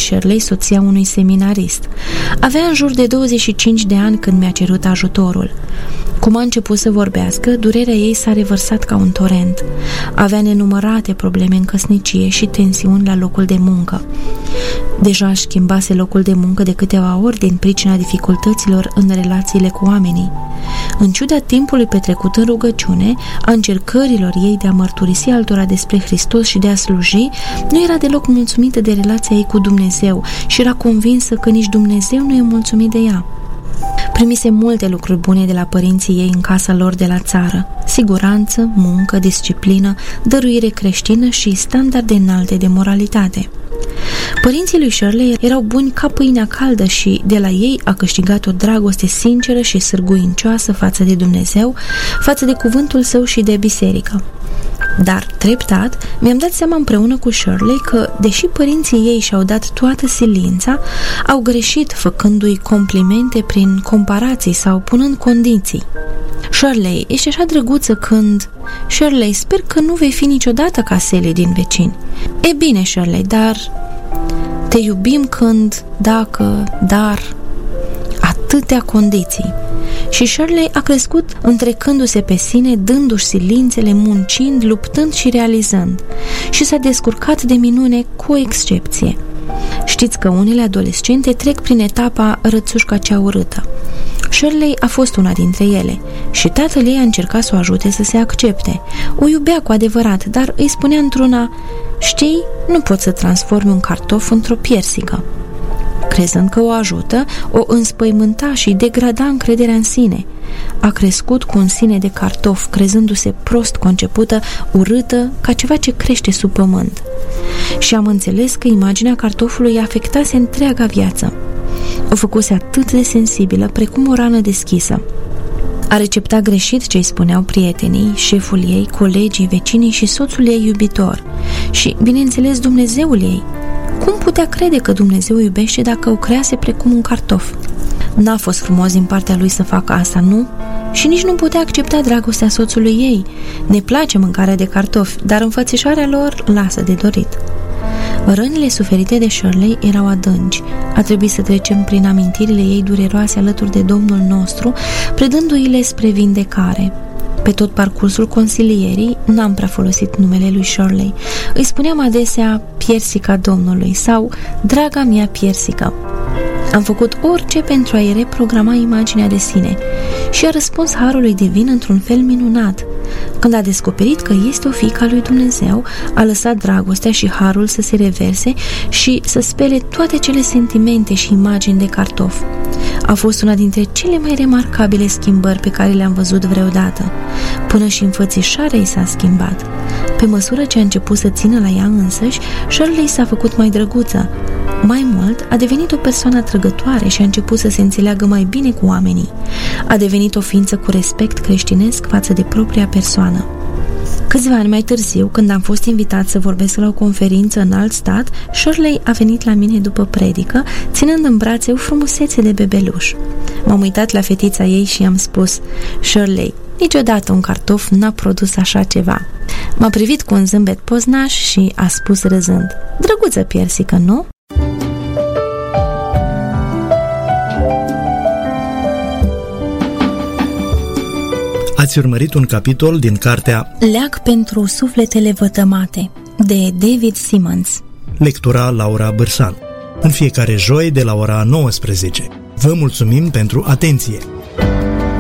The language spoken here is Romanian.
Shirley, soția unui seminarist. Avea în jur de 25 de ani când mi-a cerut ajutorul. Cum a început să vorbească, durerea ei s-a revărsat ca un torent. Avea nenumărate probleme în căsnicie și tensiuni la locul de muncă. Deja își schimbase locul de muncă de câteva ori din pricina dificultăților în relațiile cu oamenii. În ciuda timpului petrecut în rugăciune, a încercărilor ei de a mărturisi altora despre Hristos și de a sluji, nu era deloc mulțumită de relația ei cu Dumnezeu și era convinsă că nici Dumnezeu nu e mulțumit de ea. Primise multe lucruri bune de la părinții ei în casa lor de la țară: siguranță, muncă, disciplină, dăruire creștină și standarde înalte de moralitate. Părinții lui Shirley erau buni ca pâinea caldă și de la ei a câștigat o dragoste sinceră și sârguincioasă față de Dumnezeu, față de cuvântul său și de biserică. Dar, treptat, mi-am dat seama împreună cu Shirley că, deși părinții ei și-au dat toată silința, au greșit făcându-i complimente prin comparații sau punând condiții. Shirley, ești așa drăguță când... Shirley, sper că nu vei fi niciodată ca Sally din vecini. E bine, Shirley, dar... Te iubim când... Dacă... Dar... Atâtea condiții. Și Shirley a crescut întrecându-se pe sine, dându-și silințele, muncind, luptând și realizând. Și s-a descurcat de minune cu o excepție. Știți că unele adolescente trec prin etapa rățușca cea urâtă. Shirley a fost una dintre ele și tatăl ei a încercat să o ajute să se accepte. O iubea cu adevărat, dar îi spunea într-una: știi, nu poți să transformi un cartof într-o piersică. Crezând că o ajută, o înspăimânta și degrada încrederea în sine. A crescut cu un sine de cartof, crezându-se prost concepută, urâtă, ca ceva ce crește sub pământ. Și am înțeles că imaginea cartofului afectase întreaga viață. O făcuse atât de sensibilă, precum o rană deschisă. A receptat greșit ce îi spuneau prietenii, șeful ei, colegii, vecinii și soțul ei iubitor. Și, bineînțeles, Dumnezeul ei. Cum putea crede că Dumnezeu iubește dacă o crease precum un cartof? N-a fost frumos din partea lui să facă asta, nu? Și nici nu putea accepta dragostea soțului ei. Ne place mâncarea de cartofi, dar înfățișarea lor lasă de dorit. Rănile suferite de Shirley erau adânci. A trebuit să trecem prin amintirile ei dureroase alături de Domnul nostru, predându-i-le spre vindecare. Pe tot parcursul consilierii n-am prea folosit numele lui Shirley. Îi spuneam adesea Piersica Domnului sau Draga mea Piersică. Am făcut orice pentru a-i reprograma imaginea de sine și a răspuns harului divin într-un fel minunat. Când a descoperit că este o fiică a lui Dumnezeu, a lăsat dragostea și harul să se reverse și să spele toate cele sentimente și imagini de cartof. A fost una dintre cele mai remarcabile schimbări pe care le-am văzut vreodată. Până și înfățișarea ei s-a schimbat. Pe măsură ce a început să țină la ea însăși, Shirley s-a făcut mai drăguță. Mai mult, a devenit o persoană atrăgătoare și a început să se înțeleagă mai bine cu oamenii. A devenit o ființă cu respect creștinesc față de propria persoană. Câțiva ani mai târziu, când am fost invitat să vorbesc la o conferință în alt stat, Shirley a venit la mine după predică, ținând în brațe o frumusețe de bebeluș. M-am uitat la fetița ei și i-am spus: Shirley, niciodată un cartof n-a produs așa ceva. M-a privit cu un zâmbet poznaș și a spus râzând: drăguță piersică, nu? Ați urmărit un capitol din cartea Leac pentru sufletele vătămate, de David Simmons. Lectura Laura Bârsan. În fiecare joi de la ora 19. Vă mulțumim pentru atenție!